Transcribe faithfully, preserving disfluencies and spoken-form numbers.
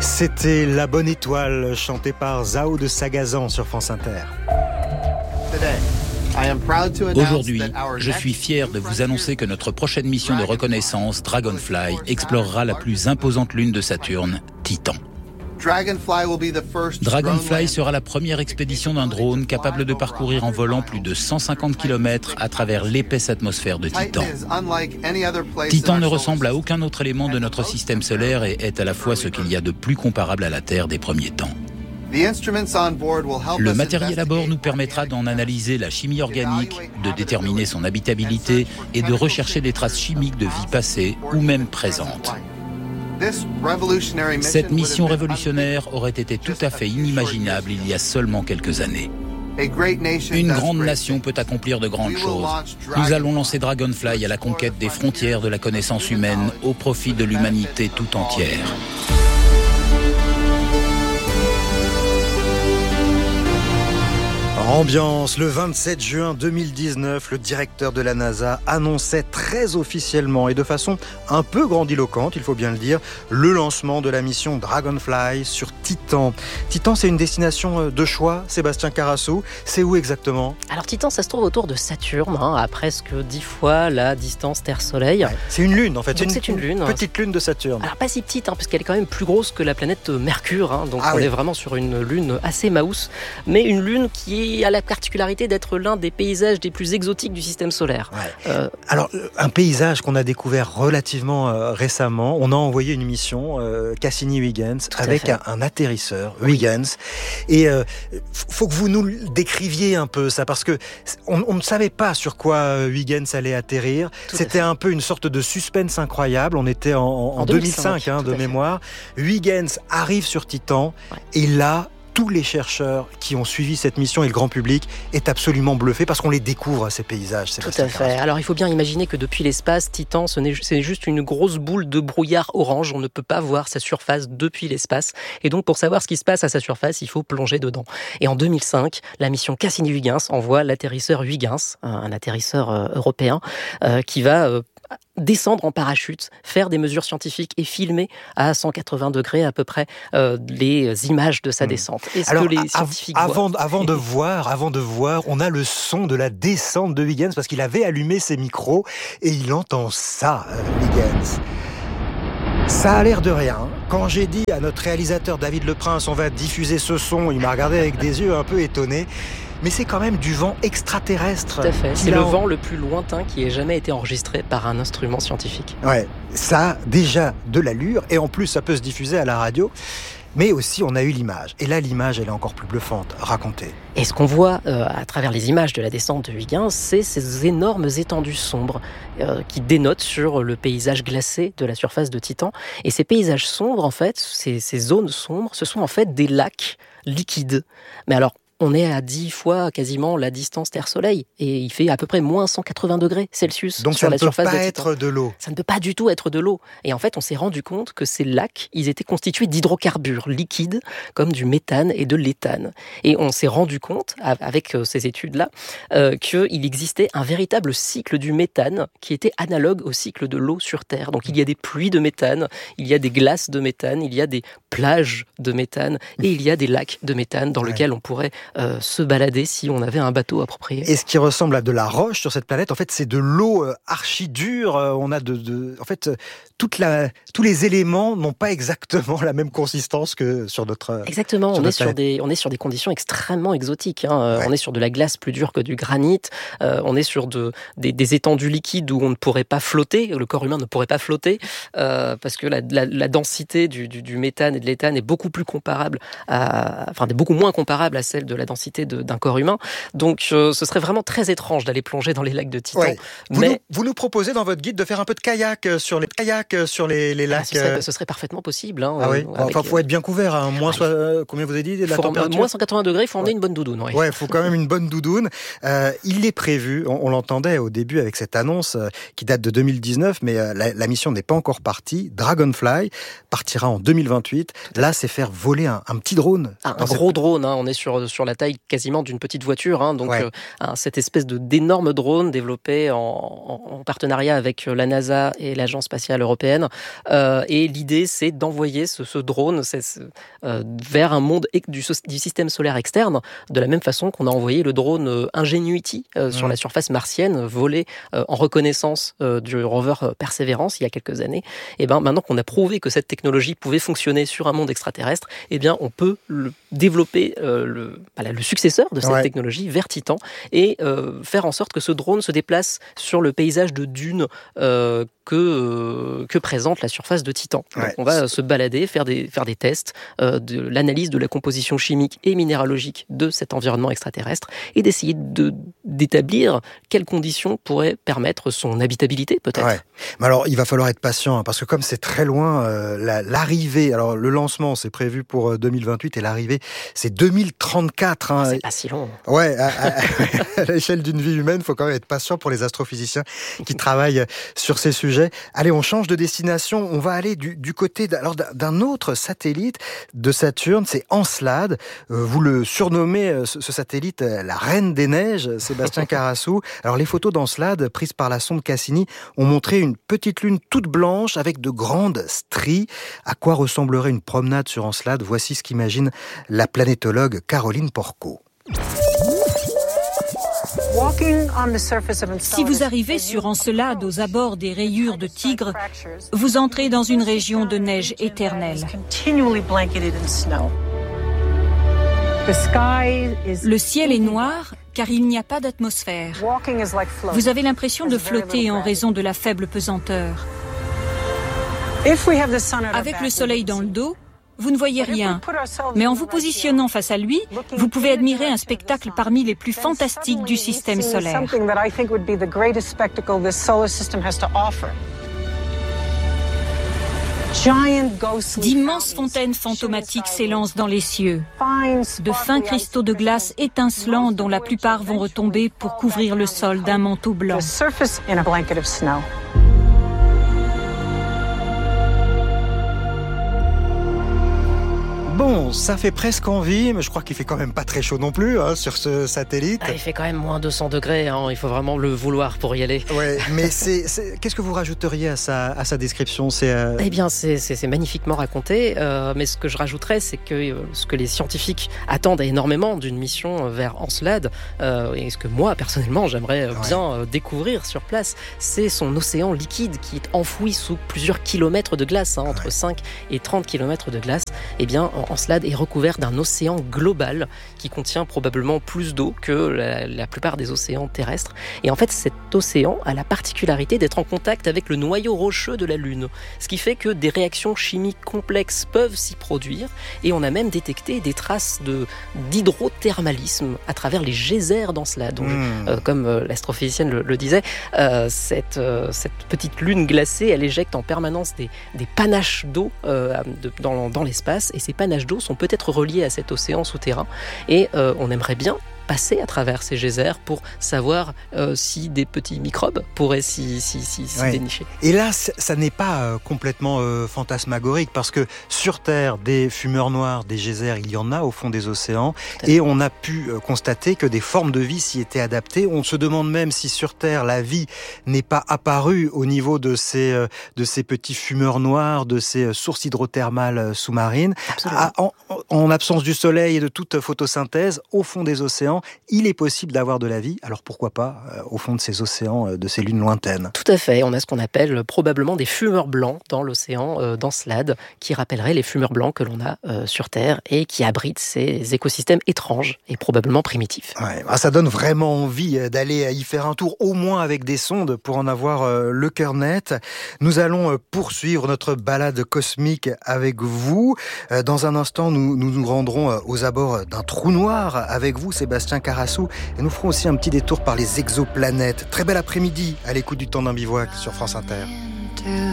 C'était La Bonne Étoile, chantée par Zao de Sagazan sur France Inter. Aujourd'hui, je suis fier de vous annoncer que notre prochaine mission de reconnaissance, Dragonfly, explorera la plus imposante lune de Saturne, Titan. Dragonfly sera la première expédition d'un drone capable de parcourir en volant plus de cent cinquante kilomètres à travers l'épaisse atmosphère de Titan. Titan ne ressemble à aucun autre élément de notre système solaire et est à la fois ce qu'il y a de plus comparable à la Terre des premiers temps. Le matériel à bord nous permettra d'en analyser la chimie organique, de déterminer son habitabilité et de rechercher des traces chimiques de vie passée ou même présente. Cette mission révolutionnaire aurait été tout à fait inimaginable il y a seulement quelques années. Une grande nation peut accomplir de grandes choses. Nous allons lancer Dragonfly à la conquête des frontières de la connaissance humaine au profit de l'humanité tout entière. Ambiance, le vingt-sept juin deux mille dix-neuf, le directeur de la NASA annonçait très officiellement et de façon un peu grandiloquente, il faut bien le dire, le lancement de la mission Dragonfly sur Titan. Titan, c'est une destination de choix, Sébastien Carasso. C'est où exactement ? Alors Titan, ça se trouve autour de Saturne, hein, à presque dix fois la distance Terre-Soleil. Ouais, c'est une lune en fait, donc c'est une, c'est une lune, petite lune de Saturne. Alors pas si petite, hein, puisqu'elle est quand même plus grosse que la planète Mercure, hein, donc ah, on oui. est vraiment sur une lune assez mouse, mais une lune qui est a la particularité d'être l'un des paysages les plus exotiques du système solaire. Ouais. Euh, Alors, un paysage qu'on a découvert relativement euh, récemment, on a envoyé une mission, euh, Cassini-Huygens, avec un, un atterrisseur, oui. Huygens, et il euh, faut que vous nous décriviez un peu ça, parce que on, on ne savait pas sur quoi Huygens allait atterrir. Tout C'était un peu une sorte de suspense incroyable. On était en, en, en deux mille cinq, hein, de mémoire. Huygens arrive sur Titan, ouais. et là, tous les chercheurs qui ont suivi cette mission et le grand public est absolument bluffé parce qu'on les découvre, ces paysages. Tout à fait. Alors, il faut bien imaginer que depuis l'espace, Titan, ce n'est, c'est juste une grosse boule de brouillard orange. On ne peut pas voir sa surface depuis l'espace. Et donc, pour savoir ce qui se passe à sa surface, il faut plonger dedans. Et en deux mille cinq, la mission Cassini-Huygens envoie l'atterrisseur Huygens, un, un atterrisseur euh, européen, euh, qui va... Euh, descendre en parachute, faire des mesures scientifiques et filmer à cent quatre-vingts degrés à peu près euh, les images de sa descente. Est-ce Alors, que les scientifiques avant, voient... avant de voir, avant de voir, on a le son de la descente de Huygens parce qu'il avait allumé ses micros et il entend ça, Huygens. Ça a l'air de rien. Quand j'ai dit à notre réalisateur David Leprince, on va diffuser ce son, il m'a regardé avec des yeux un peu étonnés. Mais c'est quand même du vent extraterrestre. Tout à fait. C'est le en... vent le plus lointain qui ait jamais été enregistré par un instrument scientifique. Ouais, ça a déjà de l'allure et en plus ça peut se diffuser à la radio. Mais aussi, on a eu l'image. Et là, l'image, elle est encore plus bluffante. Racontez. Et ce qu'on voit euh, à travers les images de la descente de Huygens, c'est ces énormes étendues sombres euh, qui dénotent sur le paysage glacé de la surface de Titan. Et ces paysages sombres, en fait, ces, ces zones sombres, ce sont en fait des lacs liquides. Mais alors, on est à dix fois quasiment la distance Terre-Soleil et il fait à peu près moins cent quatre-vingts degrés Celsius Donc sur la surface de Titan. Donc ça ne peut pas être de l'eau. Ça ne peut pas du tout être de l'eau. Et en fait, on s'est rendu compte que ces lacs, ils étaient constitués d'hydrocarbures liquides comme du méthane et de l'éthane. Et on s'est rendu compte, avec ces études-là, euh, qu'il existait un véritable cycle du méthane qui était analogue au cycle de l'eau sur Terre. Donc il y a des pluies de méthane, il y a des glaces de méthane, il y a des plages de méthane et il y a des lacs de méthane dans ouais. lesquels on pourrait Euh, se balader si on avait un bateau approprié. Et ce qui ressemble à de la roche sur cette planète, en fait, c'est de l'eau euh, archi dure. Euh, on a de, de, en fait, euh, toute la, tous les éléments n'ont pas exactement la même consistance que sur notre. Exactement. Sur on notre est sur des, on est sur des conditions extrêmement exotiques. Hein. Ouais. On est sur de la glace plus dure que du granit. Euh, on est sur de, des, des étendues liquides où on ne pourrait pas flotter. Le corps humain ne pourrait pas flotter euh, parce que la, la, la densité du, du, du méthane et de l'éthane est beaucoup plus comparable à, enfin, beaucoup moins comparable à celle de la densité de, d'un corps humain. Donc, euh, ce serait vraiment très étrange d'aller plonger dans les lacs de Titan. Ouais. Vous, Mais... nous, vous nous proposez dans votre guide de faire un peu de kayak sur les kayaks sur les, les lacs. Ah, ce, serait, ce serait parfaitement possible. Hein, ah oui. euh, Enfin, il faut être bien couvert. Hein. Moins, soit, euh, combien vous avez dit la faut température? Moins cent quatre-vingts degrés. Il faut emmener ouais. une bonne doudoune. Ouais, ouais, faut quand même une bonne doudoune. Euh, il est prévu. On, on l'entendait au début avec cette annonce euh, qui date de deux mille dix-neuf, mais euh, la, la mission n'est pas encore partie. Dragonfly partira en deux mille vingt-huit. Là, c'est faire voler un, un petit drone. Ah, un gros drone. Hein. On est sur sur sur la taille quasiment d'une petite voiture. Hein, donc, ouais. euh, hein, cette espèce de, d'énorme drone développé en, en, en partenariat avec la NASA et l'Agence spatiale européenne. Euh, et l'idée, c'est d'envoyer ce, ce drone c'est, c'est, euh, vers un monde du, du système solaire externe, de la même façon qu'on a envoyé le drone euh, Ingenuity euh, mmh. sur la surface martienne, volé euh, en reconnaissance euh, du rover Perseverance il y a quelques années. Et ben maintenant qu'on a prouvé que cette technologie pouvait fonctionner sur un monde extraterrestre, eh bien on peut le développer euh, le, voilà, le successeur de cette ouais. technologie vers Titan et euh, faire en sorte que ce drone se déplace sur le paysage de dunes euh, que, euh, que présente la surface de Titan. Ouais. Donc on va se balader, faire des, faire des tests, euh, de l'analyse de la composition chimique et minéralogique de cet environnement extraterrestre et d'essayer de, d'établir quelles conditions pourraient permettre son habitabilité peut-être. Ouais. Mais alors il va falloir être patient hein, parce que comme c'est très loin, euh, la, l'arrivée, alors le lancement c'est prévu pour deux mille vingt-huit et l'arrivée c'est deux mille trente-quatre. Hein. C'est pas si long. Ouais, à, à, à l'échelle d'une vie humaine, il faut quand même être patient pour les astrophysiciens qui travaillent sur ces sujets. Allez, on change de destination, on va aller du, du côté d'un, alors d'un autre satellite de Saturne, c'est Encelade. Euh, vous le surnommez, ce, ce satellite, la reine des neiges, Sébastien Carassou. Alors les photos d'Encelade prises par la sonde Cassini ont montré une petite lune toute blanche avec de grandes stries. À quoi ressemblerait une promenade sur Encelade? Voici ce qu'imagine la planétologue Caroline Porco. Si vous arrivez sur Encelade aux abords des rayures de Tigre, vous entrez dans une région de neige éternelle. Le ciel est noir car il n'y a pas d'atmosphère. Vous avez l'impression de flotter en raison de la faible pesanteur. Avec le soleil dans le dos, vous ne voyez rien, mais en vous positionnant face à lui, vous pouvez admirer un spectacle parmi les plus fantastiques du système solaire. D'immenses fontaines fantomatiques s'élancent dans les cieux. De fins cristaux de glace étincelants dont la plupart vont retomber pour couvrir le sol d'un manteau blanc. Bon, ça fait presque envie, mais je crois qu'il fait quand même pas très chaud non plus hein, sur ce satellite. Ah, il fait quand même moins deux cents degrés, hein, il faut vraiment le vouloir pour y aller. Ouais, mais c'est, c'est... qu'est-ce que vous rajouteriez à sa, à sa description? C'est, euh... Eh bien, c'est, c'est, c'est magnifiquement raconté, euh, mais ce que je rajouterais, c'est que euh, ce que les scientifiques attendent énormément d'une mission vers Encelade, euh, et ce que moi, personnellement, j'aimerais ouais. bien euh, découvrir sur place, c'est son océan liquide qui est enfoui sous plusieurs kilomètres de glace, hein, entre ouais. cinq et trente kilomètres de glace. Eh bien, Encelade est recouvert d'un océan global qui contient probablement plus d'eau que la, la plupart des océans terrestres. Et en fait, cet océan a la particularité d'être en contact avec le noyau rocheux de la Lune, ce qui fait que des réactions chimiques complexes peuvent s'y produire. Et on a même détecté des traces de, d'hydrothermalisme à travers les geysers d'Encelade. Donc, mmh. euh, comme euh, l'astrophysicienne le, le disait, euh, cette, euh, cette petite lune glacée, elle éjecte en permanence des, des panaches d'eau euh, de, dans, dans l'espace. Et ces panaches d'eau sont peut-être reliés à cet océan souterrain. Et euh, on aimerait bien passer à travers ces geysers pour savoir euh, si des petits microbes pourraient s'y, s'y, s'y, s'y ouais. dénicher. Et là, ça n'est pas euh, complètement euh, fantasmagorique, parce que sur Terre, des fumeurs noirs, des geysers, il y en a au fond des océans, et on a pu euh, constater que des formes de vie s'y étaient adaptées. On se demande même si sur Terre, la vie n'est pas apparue au niveau de ces, euh, de ces petits fumeurs noirs, de ces sources hydrothermales euh, sous-marines. À, en, en absence du soleil et de toute photosynthèse, au fond des océans, il est possible d'avoir de la vie, alors pourquoi pas euh, au fond de ces océans, euh, de ces lunes lointaines. Tout à fait, on a ce qu'on appelle probablement des fumeurs blancs dans l'océan euh, d'Encelade, qui rappelleraient les fumeurs blancs que l'on a euh, sur Terre et qui abritent ces écosystèmes étranges et probablement primitifs. Ouais, bah ça donne vraiment envie d'aller y faire un tour, au moins avec des sondes, pour en avoir euh, le cœur net. Nous allons euh, poursuivre notre balade cosmique avec vous. Euh, dans un instant, nous nous, nous rendrons euh, aux abords d'un trou noir avec vous, Sébastien Carassou, et nous ferons aussi un petit détour par les exoplanètes. Très bel après-midi à l'écoute du Temps d'un bivouac sur France Inter.